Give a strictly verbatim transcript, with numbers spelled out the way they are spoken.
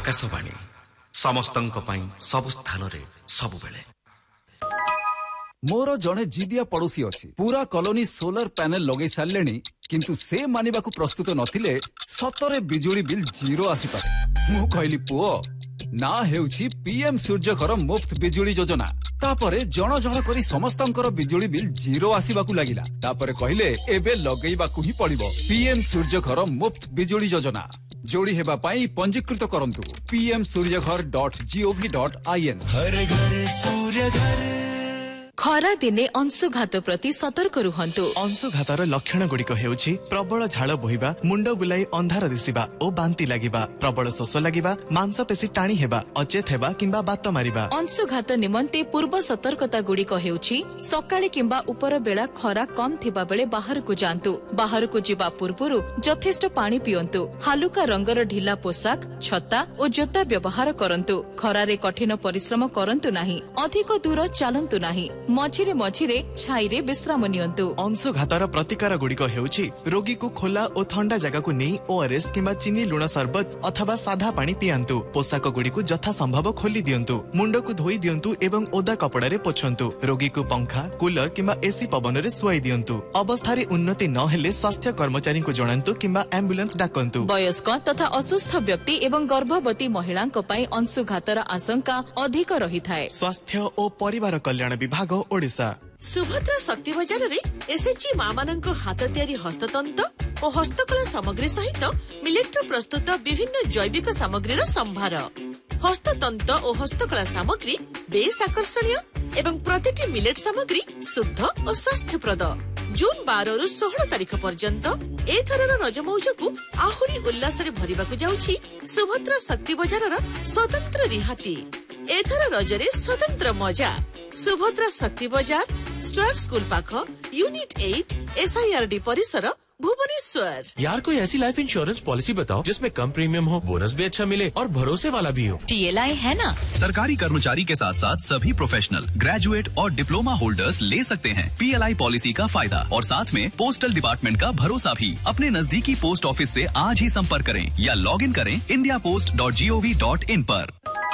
आकाशवाणी समस्तंक पई सब स्थान रे सब बेले। मोर जड़े जिदिया पड़ोसी अच्छी पूरा कॉलोनी सोलर पैनल लगे सारे किंतु से मानिबा को प्रस्तुत नथिले सतरे बिजुली बिल जीरो आसी पारे। मु कहली पुओ ना हेउछि पीएम सूर्यघर मुफ्त बिजुली योजना तापरे जण जण करी समस्तंकर बिजुली बिल जीरो आसीबाकू लागिला तापरे कहले एबे लगेइबाकू ही पड़िबो पीएम सूर्यघर मुफ्त बिजुली योजना। जोड़ी हेबा पाई पंजीकृत करंतु PM Surya Ghar dot gov dot IN. हर घर सूर्यघर। खरा दिने अंशुघात प्रति सतर्क रुहंतु। अंशुघातर लक्षण गुड़िक हेउछि प्रबल झाल बोहिबा, मुंड बुलाई अंधार दिसिबा ओ बांती लागिबा, प्रबल शोष लागिबा, मांसपेशी टाणी हेबा, अचेत हेबा किंबा बात मारिबा। अंशुघात निमंते पूर्व सतर्कता गुड़िक हेउछि सकाळे किंबा उपर बेला खरा कम थिबा बेले बाहर को जांतु। बाहर को जिबा पूर्वरु यथेष्ट पानी पियंतु। हालुका रंगर ढिला पोशाक, छता और जोता व्यवहार करंतु। खरारे कठिन परिश्रम करंतु नाही। अधिक दूर चलंतु नाही। मझिरे मझिरे छाईरे विश्राम नियंतु। अंशुघातर प्रतिकार गुड़िक हेउछि रोगी को खोला और ठंडा जगह को नहीं ओआरएस किंबा चीनी लुण सरबत अथवा साधा पानी पियंतु। पोशाक गुड़ी को यथा संभव खोली दियंतु। मुंड को धोई दियंतु एवं ओदा कपड़ा रे पोछंतु। रोगी को पंखा, कूलर किंबा एसी पवन रे सुआई दियंतु। अवस्था रे उन्नति न हेले स्वास्थ्य कर्मचारी को जणांतु किंबा एम्बुलेंस डाकंतु। वयस्क तथा असुस्थ व्यक्ति एवं गर्भवती महिलांक पई अंशुघातर आशंका अधिक रहिथाय। स्वास्थ्य और परिवार कल्याण विभाग ओडिशा। सुभद्रा शक्ति बजार रे एसएचजी मां मानक हाथ तैयारी हस्ततंत्र और हस्तकला सामग्री सहित मिलेट प्रस्तुत विभिन्न जैविक सामग्रीर संभार। हस्ततंत्र और हस्तकला सामग्री बेस आकर्षणीय एवं प्रतिटी मिलेट सामग्री शुद्ध और स्वास्थ्यप्रद। जून बारह रु सोलह तारीख पर्यंत एथरर रज मौज को आहुरी उल्लास रे भरिबाकू जाउछि सुभद्रा शक्ति बजार स्वतंत्र रिहाती। एथर रजरे स्वतंत्र मजा। सुभद्रा शक्ति बजार स्टार स्कूल पाख यूनिट एट एसआईआरडी परिसर भुवनेश्वर। यार कोई ऐसी लाइफ इंश्योरेंस पॉलिसी बताओ जिसमें कम प्रीमियम हो, बोनस भी अच्छा मिले और भरोसे वाला भी हो। पीएलआई है ना। सरकारी कर्मचारी के साथ साथ सभी प्रोफेशनल, ग्रेजुएट और डिप्लोमा होल्डर्स ले सकते हैं पीएलआई पॉलिसी का फायदा और साथ में पोस्टल डिपार्टमेंट का भरोसा भी। अपने नजदीकी पोस्ट ऑफिस से आज ही संपर्क करें या लॉग इन करें India post dot G O V dot in पर।